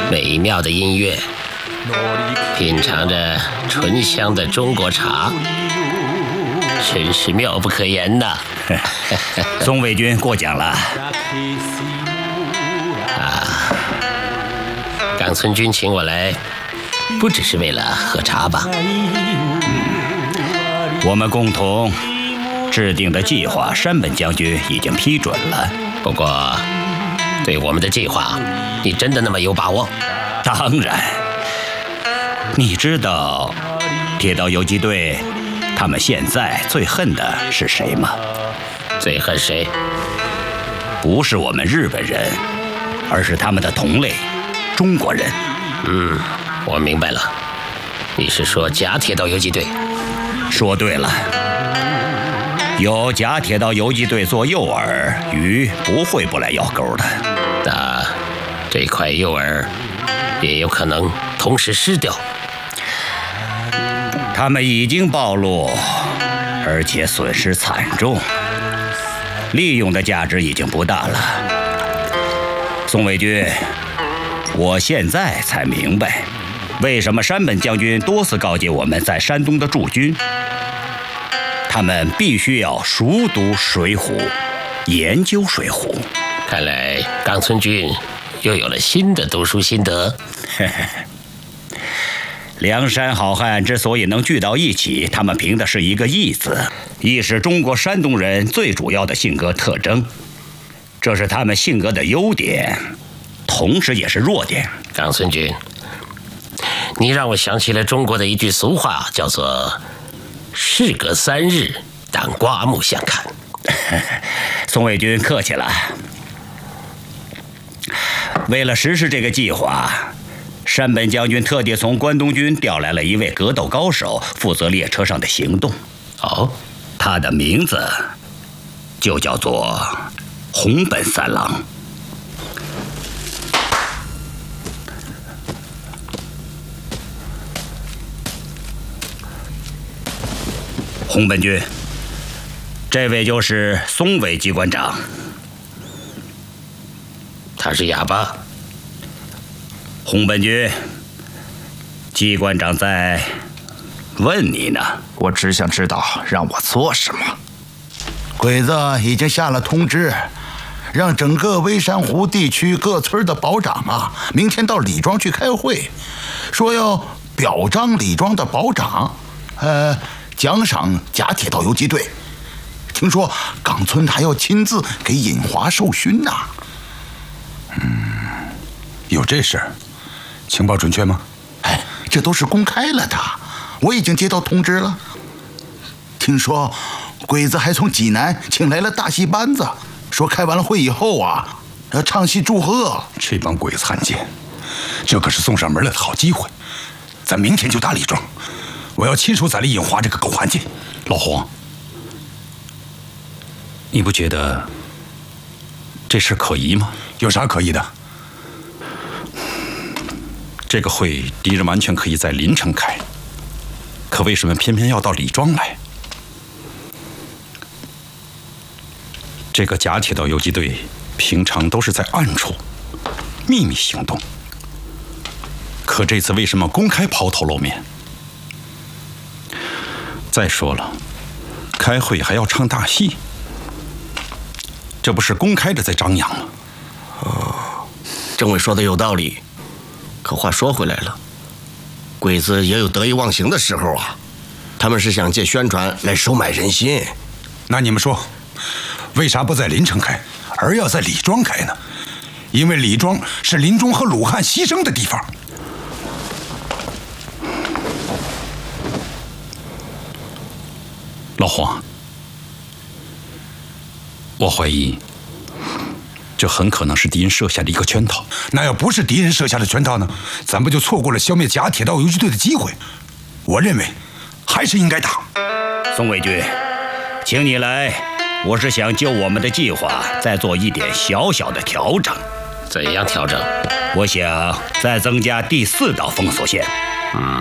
美妙的音乐，品尝着醇香的中国茶，真是妙不可言呐！ 宋卫军过奖了。 冈村君请我来，不只是为了喝茶吧？ 我们共同制定的计划，山本将军已经批准了。 不过，对我们的计划，你真的那么有把握？ 当然。你知道铁道游击队他们现在最恨的是谁吗？ 最恨谁？ 不是我们日本人，而是他们的同类中国人。 我明白了，你是说假铁道游击队？ 说对了，有假铁道游击队做诱饵，鱼不会不来咬钩的。 那这块诱饵也有可能同时失掉。 他们已经暴露，而且损失惨重，利用的价值已经不大了。宋卫军，我现在才明白，为什么山本将军多次告诫我们在山东的驻军，他们必须要熟读《水浒》，研究《水浒》。 看来冈村君又有了新的读书心得。 梁山好汉之所以能聚到一起，他们凭的是一个义字，义是中国山东人最主要的性格特征，这是他们性格的优点，同时也是弱点。 冈村君，你让我想起了中国的一句俗话，叫做事隔3日，当刮目相看。 宋卫军客气了。为了实施这个计划，山本将军特地从关东军调来了一位格斗高手，负责列车上的行动。他的名字就叫做红本三郎。红本君，这位就是松尾机关长。 他是哑巴。 红本君，机关长在问你呢。 我只想知道让我做什么。 鬼子已经下了通知，让整个微山湖地区各村的保长啊，明天到李庄去开会，说要表彰李庄的保长，奖赏假铁道游击队。听说冈村还要亲自给尹华授勋呢。 有这事儿？情报准确吗？ 这都是公开了的，我已经接到通知了。听说鬼子还从济南请来了大戏班子，说开完了会以后啊，要唱戏祝贺。 这帮鬼子汉奸，这可是送上门来的好机会。咱明天就打李庄，我要亲手宰了尹华这个狗汉奸。 老洪，你不觉得这事可疑吗？ 有啥可疑的？ 这个会敌人完全可以在临城开，可为什么偏偏要到李庄来？这个假铁道游击队平常都是在暗处秘密行动，可这次为什么公开抛头露面？再说了，开会还要唱大戏，这不是公开的在张扬吗？ 政委说的有道理，可话说回来了，鬼子也有得意忘形的时候啊，他们是想借宣传来收买人心。 那你们说，为啥不在临城开，而要在李庄开呢？因为李庄是林中和鲁汉牺牲的地方。 老黄，我怀疑这很可能是敌人设下的一个圈套。 那要不是敌人设下的圈套呢，咱不就错过了消灭假铁道游击队的机会？我认为还是应该打。 宋卫军，请你来，我是想就我们的计划再做一点小小的调整。 怎样调整？ 我想再增加第4道封锁线。